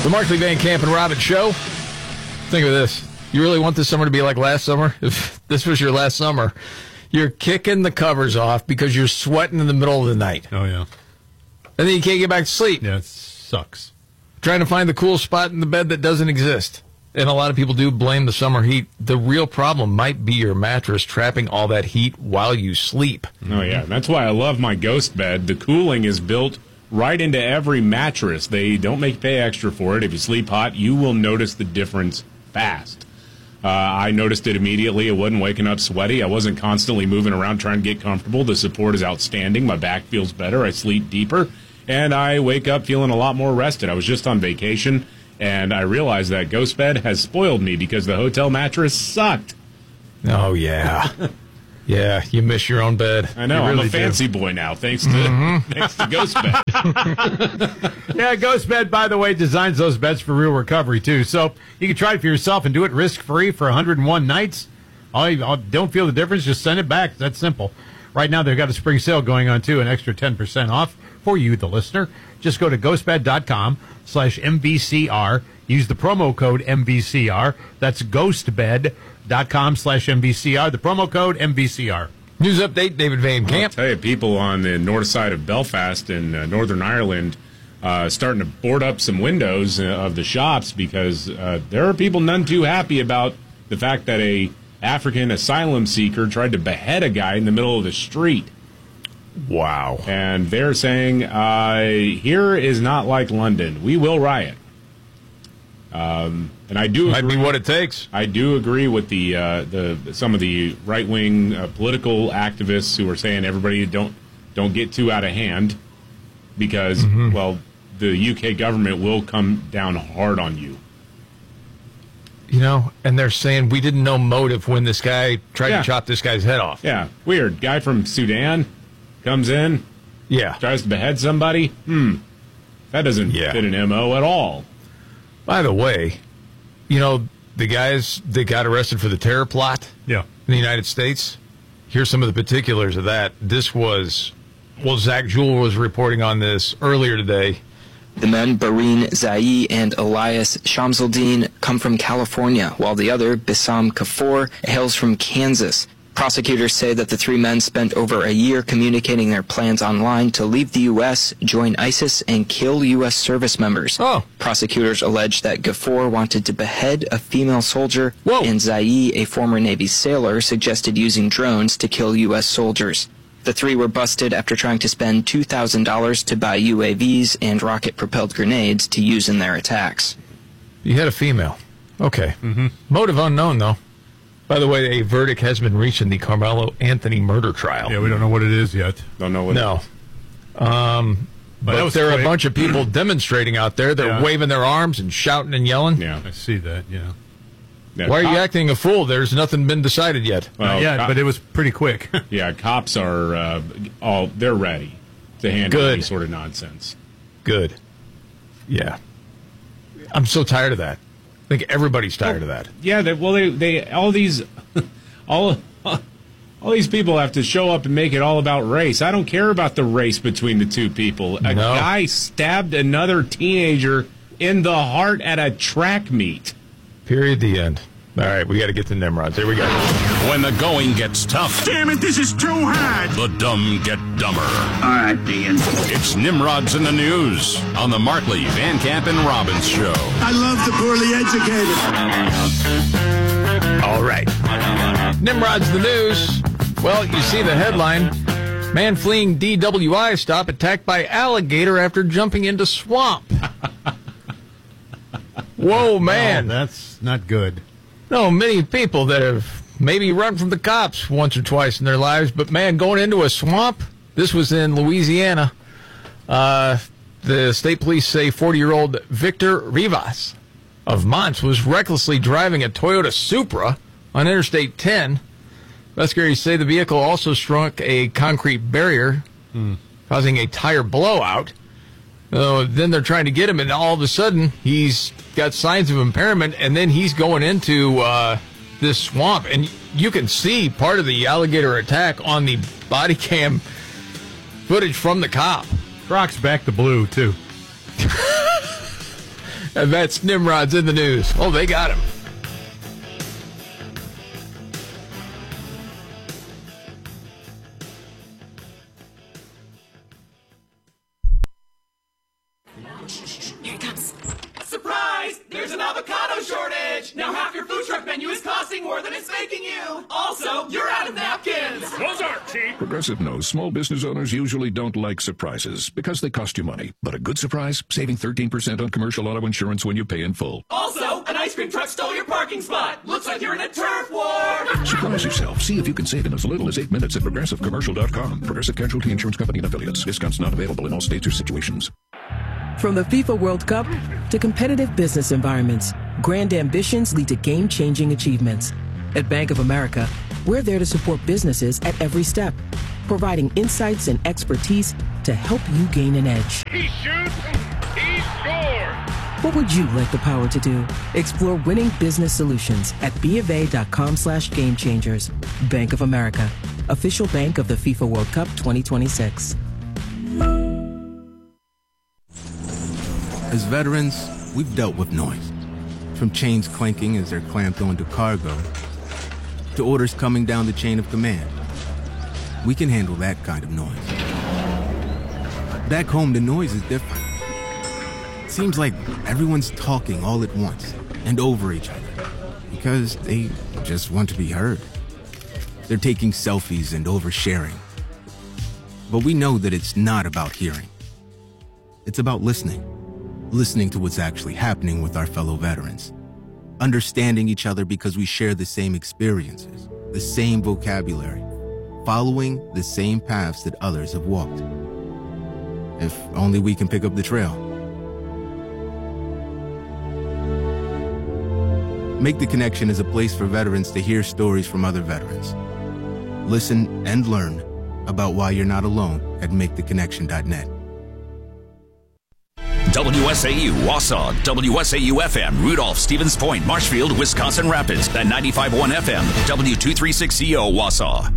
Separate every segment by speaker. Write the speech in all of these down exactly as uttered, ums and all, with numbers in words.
Speaker 1: The Markley, Van Camp, and Robbins Show. Think of this. You really want this summer to be like last summer? If this was your last summer, you're kicking the covers off because you're sweating in the middle of the night.
Speaker 2: Oh, yeah.
Speaker 1: And then you can't get back to sleep.
Speaker 2: Yeah, it sucks.
Speaker 1: Trying to find the cool spot in the bed that doesn't exist. And a lot of people do blame the summer heat. The real problem might be your mattress trapping all that heat while you sleep.
Speaker 3: Oh, yeah. That's why I love my Ghost bed. The cooling is built right into every mattress. They don't make you pay extra for it. If you sleep hot, you will notice the difference fast. Uh, I noticed it immediately. I wasn't waking up sweaty. I wasn't constantly moving around trying to get comfortable. The support is outstanding. My back feels better. I sleep deeper. And I wake up feeling a lot more rested. I was just on vacation, and I realized that Ghost Bed has spoiled me because the hotel mattress sucked.
Speaker 1: Oh, yeah. Yeah, you miss your own bed.
Speaker 3: I know.
Speaker 1: You
Speaker 3: I'm
Speaker 1: really
Speaker 3: a fancy
Speaker 1: do.
Speaker 3: boy now, thanks to
Speaker 1: Mm-hmm.
Speaker 3: thanks to Ghost Bed.
Speaker 2: Yeah, Ghost Bed, by the way, designs those beds for real recovery, too. So you can try it for yourself and do it risk-free for one hundred one nights. All you, all, don't feel the difference, just send it back. That's simple. Right now, they've got a spring sale going on, too, an extra ten percent off for you, the listener. Just go to ghostbed.com slash MVCR. Use the promo code M V C R. That's ghostbed.com slash MVCR. The promo code M V C R.
Speaker 1: News update, David Van Camp.
Speaker 3: I'll tell you, people on the north side of Belfast in uh, Northern Ireland uh, starting to board up some windows uh, of the shops because uh, there are people none too happy about the fact that a African asylum seeker tried to behead a guy in the middle of the street.
Speaker 1: Wow.
Speaker 3: And they're saying, uh, here is not like London. We will riot. Um, and I do
Speaker 1: Might
Speaker 3: agree,
Speaker 1: be what it takes.
Speaker 3: I do agree with the uh, the some of the right wing uh, political activists who are saying everybody don't don't get too out of hand because
Speaker 1: Mm-hmm.
Speaker 3: well the U K government will come down hard on you.
Speaker 1: You know, and they're saying we didn't know motive when this guy tried
Speaker 3: Yeah.
Speaker 1: to chop this guy's head off.
Speaker 3: Yeah, weird. Guy from Sudan comes in,
Speaker 1: Yeah.
Speaker 3: tries to behead somebody. Hmm, that doesn't
Speaker 1: Yeah.
Speaker 3: fit an M O at all.
Speaker 1: By the way, you know, the guys that got arrested for the terror plot
Speaker 2: Yeah.
Speaker 1: in the United States, here's some of the particulars of that. This was, well, Zach Jewell was reporting on this earlier today.
Speaker 4: The men, Bareen Zai and Elias Shamsuddin, come from California, while the other, Bissam Kafour, hails from Kansas. Prosecutors say that the three men spent over a year communicating their plans online to leave the U S, join ISIS, and kill U S service members.
Speaker 1: Oh.
Speaker 4: Prosecutors allege that Gafour wanted to behead a female soldier,
Speaker 1: Whoa.
Speaker 4: and Zai, a former Navy sailor, suggested using drones to kill U S soldiers. The three were busted after trying to spend two thousand dollars to buy U A Vs and rocket-propelled grenades to use in their attacks.
Speaker 1: You had a female. Okay. Mm-hmm. Motive unknown, though. By the way, a verdict has been reached in the Carmelo Anthony murder trial.
Speaker 2: Yeah, we don't know what it is yet.
Speaker 3: Don't know what.
Speaker 1: No. Um,
Speaker 2: But
Speaker 1: but
Speaker 2: that was
Speaker 1: there are a
Speaker 2: quick.
Speaker 1: bunch of people demonstrating out there. They're
Speaker 2: Yeah.
Speaker 1: waving their arms and shouting and yelling.
Speaker 3: Yeah.
Speaker 2: I see that, yeah.
Speaker 3: yeah
Speaker 1: Why are you
Speaker 3: cop-
Speaker 1: acting a fool? There's nothing been decided yet.
Speaker 3: Well,
Speaker 2: yeah,
Speaker 3: cop-
Speaker 2: but it was pretty quick.
Speaker 3: yeah, cops are uh, all they're ready to handle
Speaker 1: Good.
Speaker 3: any sort of nonsense.
Speaker 1: Good. Yeah. I'm so tired of that. I think everybody's tired of that.
Speaker 3: Yeah, they, well, they, they all these all all these people have to show up and make it all about race. I don't care about the race between the two people. A
Speaker 1: No.
Speaker 3: guy stabbed another teenager in the heart at a track meet.
Speaker 1: Period. The end. All right, we got to get to Nimrods. Here we go.
Speaker 5: When the going gets tough,
Speaker 6: Damn it, this is too hard.
Speaker 5: the dumb get dumber.
Speaker 6: All right, Dean.
Speaker 5: It's Nimrods in the News on the Markley, Van Camp, and Robbins Show.
Speaker 6: I love the poorly educated.
Speaker 1: All right. Nimrod's the news. Well, you see the headline. Man fleeing D W I stop attacked by alligator after jumping into swamp. Whoa, man.
Speaker 2: Oh, that's not good.
Speaker 1: No, many people that have maybe run from the cops once or twice in their lives, but man, going into a swamp, this was in Louisiana. Uh, the state police say forty-year-old Victor Rivas of Mons was recklessly driving a Toyota Supra on Interstate ten. Investigators say the vehicle also struck a concrete barrier, hmm. causing a tire blowout. Uh, then they're trying to get him, and all of a sudden, he's got signs of impairment, and then he's going into uh, this swamp. And you can see part of the alligator attack on the body cam footage from the cop.
Speaker 2: Crocs back to blue, too.
Speaker 1: And that's Nimrod's in the news. Oh, they got him.
Speaker 7: Here it comes. Surprise! There's an avocado shortage! Now half your food truck menu is costing more than it's making you! Also, you're out of napkins!
Speaker 8: Those aren't cheap!
Speaker 9: Progressive knows small business owners usually don't like surprises because they cost you money. But a good surprise? Saving thirteen percent on commercial auto insurance when you pay in full.
Speaker 7: Also, an ice cream truck stole your parking spot! Looks like you're in a turf war!
Speaker 9: Surprise yourself. See if you can save in as little as eight minutes at progressive commercial dot com. Progressive Casualty Insurance Company and Affiliates. Discounts not available in all states or situations.
Speaker 10: From the FIFA World Cup to competitive business environments, grand ambitions lead to game-changing achievements. At Bank of America, we're there to support businesses at every step, providing insights and expertise to help you gain an edge.
Speaker 8: He shoots, he scores!
Speaker 10: What would you like the power to do? Explore winning business solutions at bofa.com slash game changers. Bank of America, official bank of the FIFA World Cup twenty twenty-six.
Speaker 11: As veterans, we've dealt with noise. From chains clanking as they're clamped onto cargo, to orders coming down the chain of command. We can handle that kind of noise. Back home, the noise is different. Seems like everyone's talking all at once and over each other because they just want to be heard. They're taking selfies and oversharing. But we know that it's not about hearing. It's about listening. Listening to what's actually happening with our fellow veterans. Understanding each other because we share the same experiences, the same vocabulary, following the same paths that others have walked. If only we can pick up the trail. Make the Connection is a place for veterans to hear stories from other veterans. Listen and learn about why you're not alone at make the connection dot net.
Speaker 5: W S A U, Wausau, W S A U F M, Rudolph, Stevens Point, Marshfield, Wisconsin Rapids, and ninety-five point one F M, W two thirty-six C O, Wausau.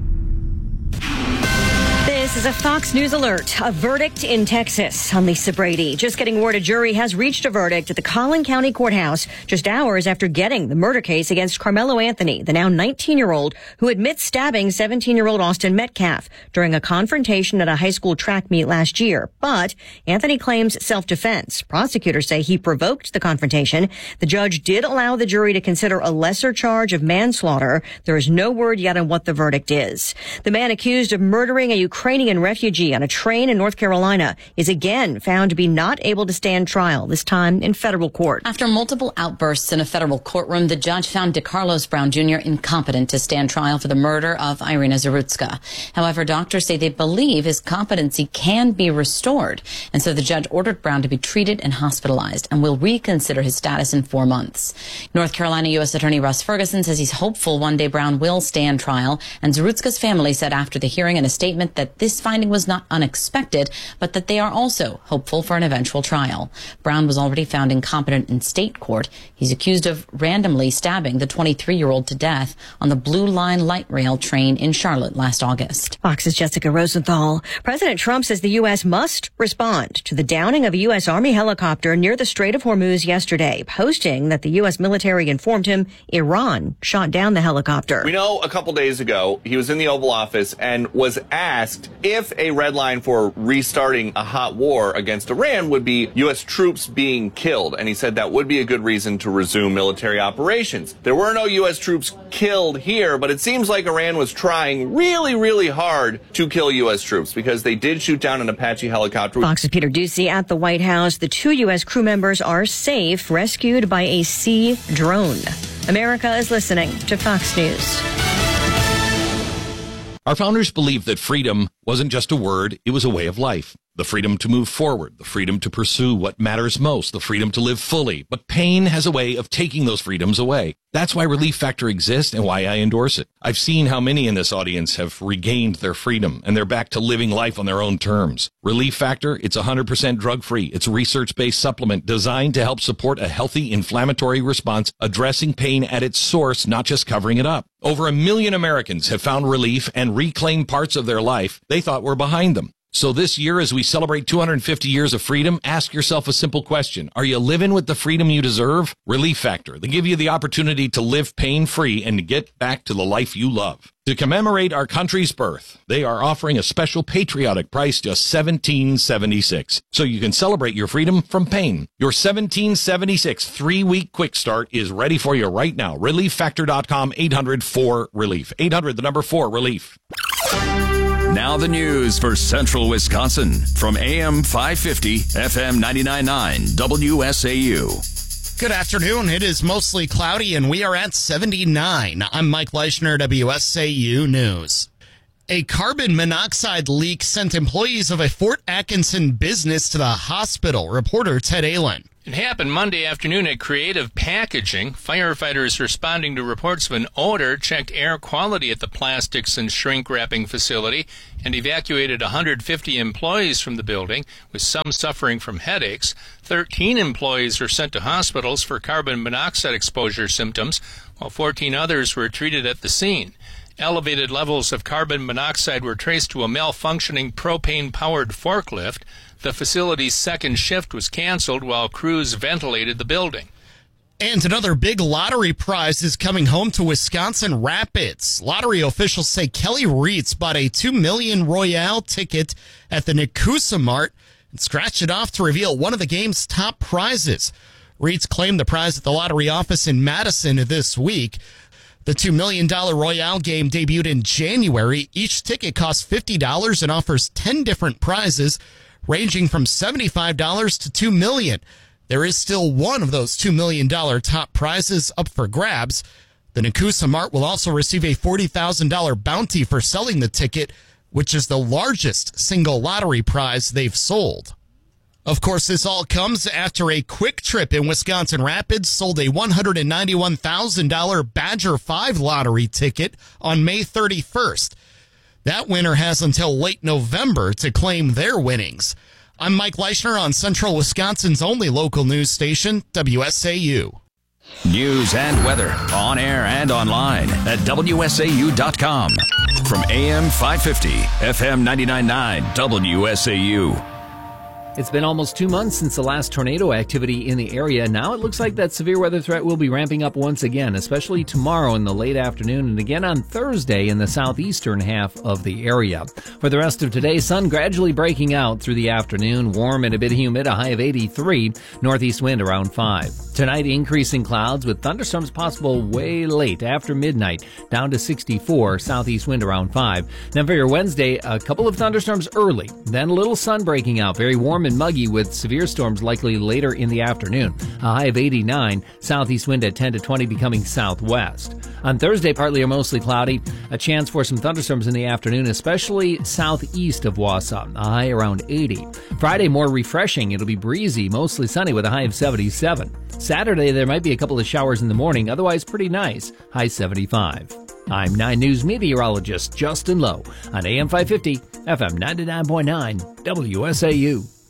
Speaker 12: This is a Fox News alert. A verdict in Texas. I'm Lisa Brady. Just getting word a jury has reached a verdict at the Collin County Courthouse just hours after getting the murder case against Carmelo Anthony, the now nineteen-year-old who admits stabbing seventeen-year-old Austin Metcalf during a confrontation at a high school track meet last year. But Anthony claims self-defense. Prosecutors say he provoked the confrontation. The judge did allow the jury to consider a lesser charge of manslaughter. There is no word yet on what the verdict is. The man accused of murdering a Ukrainian refugee on a train in North Carolina is again found to be not able to stand trial, this time in federal court.
Speaker 13: After multiple outbursts in a federal courtroom, the judge found DeCarlos Brown Junior incompetent to stand trial for the murder of Irina Zarutska. However, doctors say they believe his competency can be restored, and so the judge ordered Brown to be treated and hospitalized and will reconsider his status in four months. North Carolina U S Attorney Russ Ferguson says he's hopeful one day Brown will stand trial, and Zarutska's family said after the hearing in a statement that this finding was not unexpected, but that they are also hopeful for an eventual trial. Brown was already found incompetent in state court. He's accused of randomly stabbing the twenty-three-year-old to death on the Blue Line light rail train in Charlotte last August.
Speaker 12: Fox's Jessica Rosenthal. President Trump says the U S must respond to the downing of a U S Army helicopter near the Strait of Hormuz yesterday, posting that the U S military informed him Iran shot down the helicopter.
Speaker 14: We know a couple days ago he was in the Oval Office and was asked if a red line for restarting a hot war against Iran would be U S troops being killed. And he said that would be a good reason to resume military operations. There were no U S troops killed here, but it seems like Iran was trying really, really hard to kill U S troops because they did shoot down an Apache helicopter.
Speaker 12: Fox's Peter Ducey at the White House. The two U S crew members are safe, rescued by a sea drone. America is listening to Fox News.
Speaker 15: Our founders believed that freedom wasn't just a word, it was a way of life. The freedom to move forward, the freedom to pursue what matters most, the freedom to live fully. But pain has a way of taking those freedoms away. That's why Relief Factor exists and why I endorse it. I've seen how many in this audience have regained their freedom and they're back to living life on their own terms. Relief Factor, it's one hundred percent drug-free. It's a research-based supplement designed to help support a healthy inflammatory response, addressing pain at its source, not just covering it up. Over a million Americans have found relief and reclaimed parts of their life they thought were behind them. So this year, as we celebrate two hundred fifty years of freedom, ask yourself a simple question. Are you living with the freedom you deserve? Relief Factor. They give you the opportunity to live pain-free and to get back to the life you love. To commemorate our country's birth, they are offering a special patriotic price, just seventeen seventy-six. So you can celebrate your freedom from pain. Your seventeen seventy-six three-week quick start is ready for you right now. relief factor dot com, eight hundred four relief. eight hundred, the number four, relief.
Speaker 5: Now the news for Central Wisconsin from A M five fifty, F M ninety-nine point nine, W S A U.
Speaker 16: Good afternoon. It is mostly cloudy and we are at seventy-nine. I'm Mike Leischner, W S A U News. A carbon monoxide leak sent employees of a Fort Atkinson business to the hospital. Reporter Ted Allen.
Speaker 17: It happened Monday afternoon at Creative Packaging. Firefighters responding to reports of an odor checked air quality at the plastics and shrink wrapping facility and evacuated one hundred fifty employees from the building, with some suffering from headaches. thirteen employees were sent to hospitals for carbon monoxide exposure symptoms, while fourteen others were treated at the scene. Elevated levels of carbon monoxide were traced to a malfunctioning propane-powered forklift. The facility's second shift was canceled while crews ventilated the building.
Speaker 16: And another big lottery prize is coming home to Wisconsin Rapids. Lottery officials say Kelly Reitz bought a two million dollars Royale ticket at the Nakusa Mart and scratched it off to reveal one of the game's top prizes. Reitz claimed the prize at the lottery office in Madison this week. The two million dollars Royale game debuted in January. Each ticket costs fifty dollars and offers ten different prizes, ranging from seventy-five dollars to two million dollars. There is still one of those two million dollars top prizes up for grabs. The Nakusa Mart will also receive a forty thousand dollars bounty for selling the ticket, which is the largest single lottery prize they've sold. Of course, this all comes after a Quick Trip in Wisconsin Rapids sold a one hundred ninety-one thousand dollars Badger five lottery ticket on May thirty-first. That winner has until late November to claim their winnings. I'm Mike Leischner on Central Wisconsin's only local news station, W S A U.
Speaker 5: News and weather on air and online at W S A U dot com. From A M five fifty, F M ninety-nine point nine, W S A U.
Speaker 18: It's been almost two months since the last tornado activity in the area. Now it looks like that severe weather threat will be ramping up once again, especially tomorrow in the late afternoon and again on Thursday in the southeastern half of the area. For the rest of today, sun gradually breaking out through the afternoon, warm and a bit humid, a high of eighty-three, northeast wind around five. Tonight, increasing clouds with thunderstorms possible way late after midnight, down to sixty-four, southeast wind around five. Then for your Wednesday, a couple of thunderstorms early, then a little sun breaking out, very warm and muggy with severe storms likely later in the afternoon. A high of eighty-nine, southeast wind at ten to twenty becoming southwest. On Thursday, partly or mostly cloudy, a chance for some thunderstorms in the afternoon, especially southeast of Wausau, a high around eighty. Friday, more refreshing. It'll be breezy, mostly sunny with a high of seventy-seven. Saturday, there might be a couple of showers in the morning, otherwise pretty nice, high seventy-five. I'm nine News meteorologist Justin Lowe on A M five fifty, F M ninety-nine point nine, W S A U.